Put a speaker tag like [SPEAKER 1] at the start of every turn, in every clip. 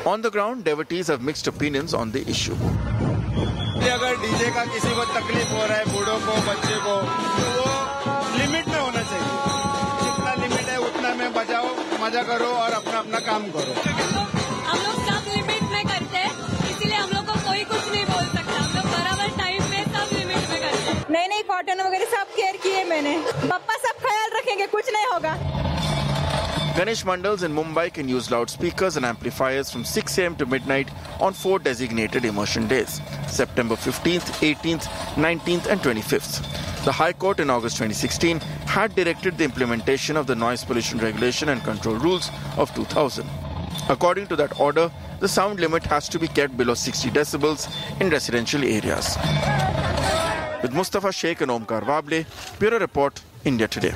[SPEAKER 1] On the ground, devotees have mixed opinions on the issue.
[SPEAKER 2] अगर DJ का किसी को तकलीफ हो रहा है, बूढ़ों को, बच्चे को, तो वो लिमिट में होना चाहिए. जितना लिमिट है उतना में बजाओ, मजा करो और अपना काम करो.
[SPEAKER 3] हम लोग सब लिमिट में करते हैं, इसीलिए हम लोग को कोई कुछ नहीं बोल सकता. हम लोग बराबर टाइम पे सब लिमिट में करते हैं.
[SPEAKER 4] नहीं कॉटन वगैरह सब केयर किए मैंने. पप्पा सब ख्याल रखेंगे, कुछ नहीं होगा.
[SPEAKER 1] Ganesh mandals in Mumbai can use loudspeakers and amplifiers from 6 a.m. to midnight on 4 designated immersion days, September 15th, 18th, 19th and 25th. The High Court in August 2016 had directed the implementation of the Noise Pollution Regulation and Control Rules of 2000. According to that order, the sound limit has to be kept below 60 decibels in residential areas. With Mustafa Sheikh and Omkar Wable, Bureau Report, India Today.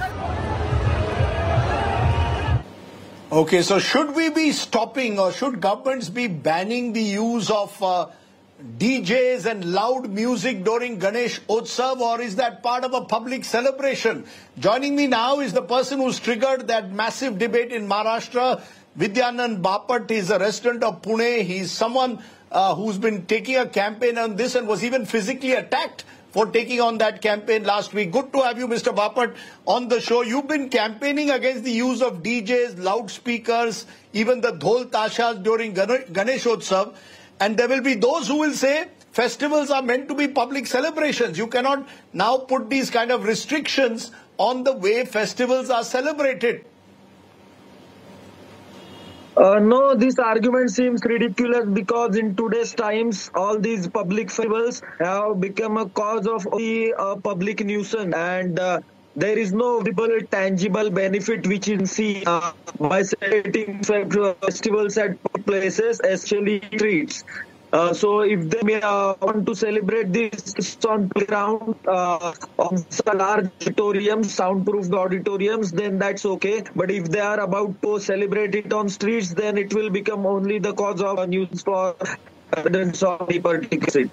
[SPEAKER 5] Okay, so should we be stopping or should governments be banning the use of DJs and loud music during Ganesh Utsav, or is that part of a public celebration? Joining me now is the person who's triggered that massive debate in Maharashtra, Vidyanand Bapat. He's a resident of Pune. He's someone who's been taking a campaign on this and was even physically attacked for taking on that campaign last week. Good to have you, Mr. Bapat, on the show. You've been campaigning against the use of DJs, loudspeakers, even the dhol tashas during Ganesh Utsav. And there will be those who will say festivals are meant to be public celebrations. You cannot now put these kind of restrictions on the way festivals are celebrated.
[SPEAKER 6] No, this argument seems ridiculous because in today's times, all these public festivals have become a cause of the public nuisance, and there is no visible, tangible benefit which you see by celebrating festivals at places, especially streets. So if they want to celebrate this on playground, on large auditoriums, soundproofed auditoriums, then that's okay. But if they are about to celebrate it on streets, then it will become only the cause of a nuisance for residents of the particular city.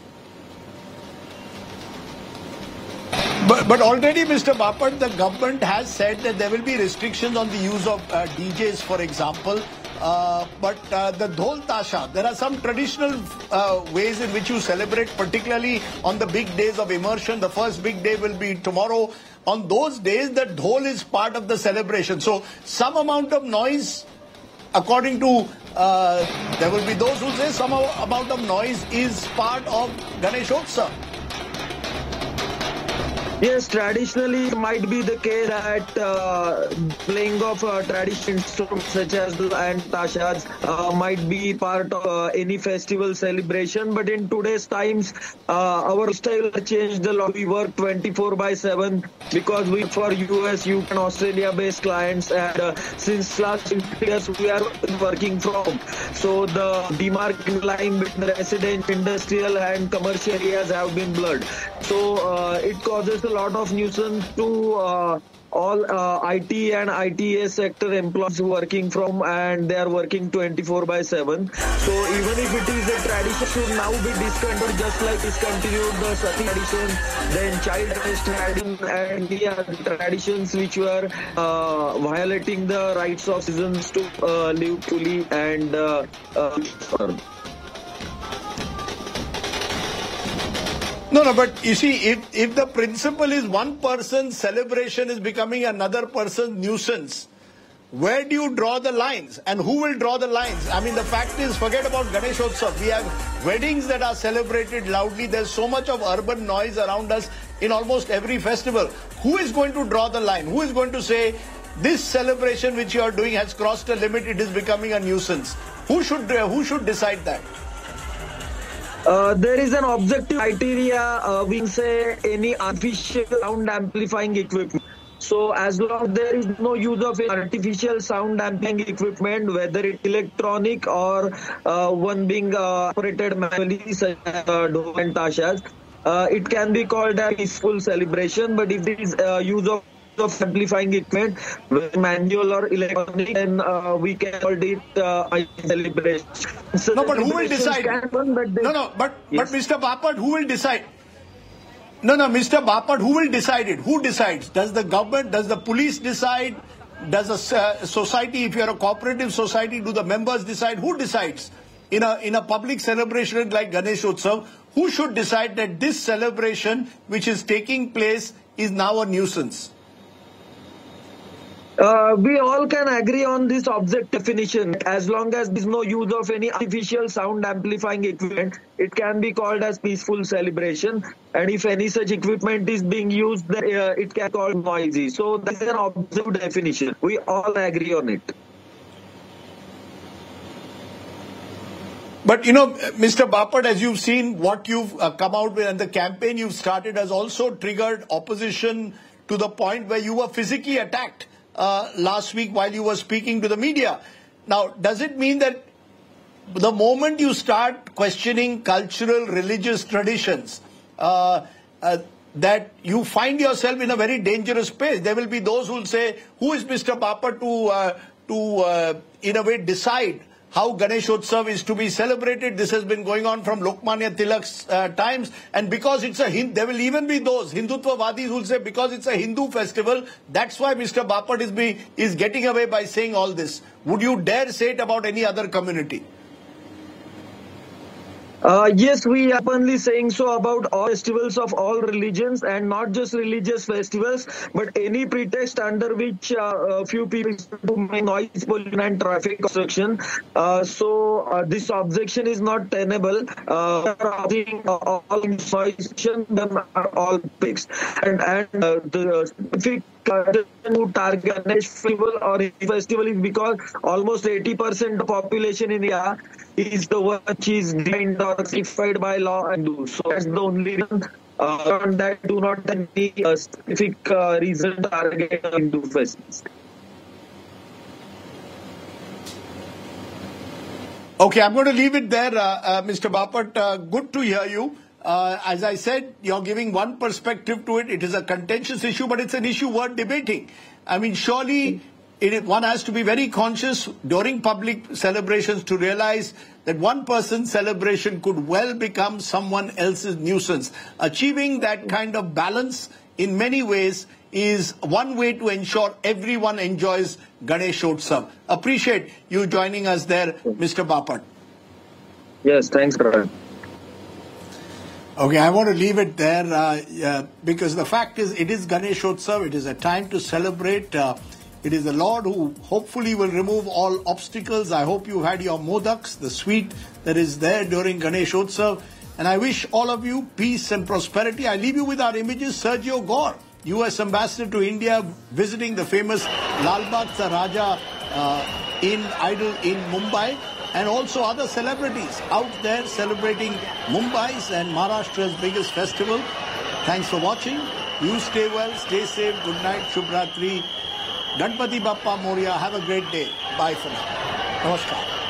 [SPEAKER 5] But already, Mr. Bapat, the government has said that there will be restrictions on the use of DJs, for example. But the dhol tasha, there are some traditional ways in which you celebrate, particularly on the big days of immersion. The first big day will be tomorrow. On those days, the dhol is part of the celebration. So some amount of noise, according to, there will be those who say some amount of noise is part of Ganesh Utsav.
[SPEAKER 6] Yes, traditionally it might be the case that playing of traditional instruments such as and tashas might be part of any festival celebration. But in today's times, our style has changed a lot. We work 24/7 because we for US, UK and Australia-based clients, and since last 20 years we are working from home. So the demarcation line between the residential, industrial and commercial areas have been blurred. So it causes a lot of nuisance to all IT and ITS sector employees working from, and they are working 24/7. So even if it is a tradition, should now be discontinued, just like discontinued the Sati tradition, then child marriage tradition, and the other traditions which were violating the rights of citizens to live fully and
[SPEAKER 5] No, but you see, if the principle is one person's celebration is becoming another person's nuisance, where do you draw the lines? And who will draw the lines? I mean, the fact is, forget about Ganesh Utsav. We have weddings that are celebrated loudly. There's so much of urban noise around us in almost every festival. Who is going to draw the line? Who is going to say, this celebration which you are doing has crossed a limit, it is becoming a nuisance? Who should decide that?
[SPEAKER 6] There is an objective criteria, we can say any artificial sound amplifying equipment. So as long as there is no use of artificial sound amplifying equipment, whether it's electronic or one being operated manually, such as dhol and tashas, it can be called a peaceful celebration. But if there is use of amplifying equipment, manual or electronic, then we can call it a celebration. So
[SPEAKER 5] no, but who will decide? But Mr. Bapat, who will decide? No, Mr. Bapat, who will decide it? Who decides? Does the government, does the police decide? does a society, if you're a cooperative society, do the members decide? Who decides? In a public celebration like Ganesh Utsav, who should decide that this celebration which is taking place is now a nuisance?
[SPEAKER 6] We all can agree on this object definition. As long as there is no use of any artificial sound amplifying equipment, it can be called as peaceful celebration. And if any such equipment is being used, it can be called noisy. So that's an objective definition. We all agree on it.
[SPEAKER 5] But, Mr. Bapat, as you've seen, what you've come out with and the campaign you've started has also triggered opposition to the point where you were physically attacked last week while you were speaking to the media. Now, does it mean that the moment you start questioning cultural, religious traditions, that you find yourself in a very dangerous space? There will be those who will say, who is Mr. Bapat to in a way, decide how Ganesh Utsav is to be celebrated? This has been going on from Lokmanya Tilak's times. And because it's there will even be those Hindutvavadis who will say because it's a Hindu festival, that's why Mr. Bapat is getting away by saying all this. Would you dare say it about any other community?
[SPEAKER 6] Yes, we are openly saying so about all festivals of all religions, and not just religious festivals, but any pretext under which few people do make noise pollution and traffic obstruction. So this objection is not tenable. All noise pollution, them are all fixed. And the specific who target Ganesh festival or any festival is because almost 80% of population in India is the one which is defined or certified by law and do. So that's the only reason. That do not have any specific reason to target Hindu festivals.
[SPEAKER 5] Okay, I'm going to leave it there, Mr. Bapat. Good to hear you. As I said, you're giving one perspective to it. It is a contentious issue, but it's an issue worth debating. I mean, surely one has to be very conscious during public celebrations to realize that one person's celebration could well become someone else's nuisance. Achieving that kind of balance in many ways is one way to ensure everyone enjoys Ganesh Utsav. Appreciate you joining us there, Mr. Bapat.
[SPEAKER 6] Yes, thanks, Karan.
[SPEAKER 5] Okay, I want to leave it there because the fact is it is Ganesh Utsav. It is a time to celebrate. It is the Lord who hopefully will remove all obstacles. I hope you had your modaks, the sweet that is there during Ganesh Utsav. And I wish all of you peace and prosperity. I leave you with our images. Sergio Gore, US Ambassador to India, visiting the famous Lal Bagh Raja idol in Mumbai. And also other celebrities out there celebrating Mumbai's and Maharashtra's biggest festival. Thanks for watching. You stay well, stay safe. Good night, Shubh Ratri. Ganpati Bappa Moria. Have a great day. Bye for now. Namaskar.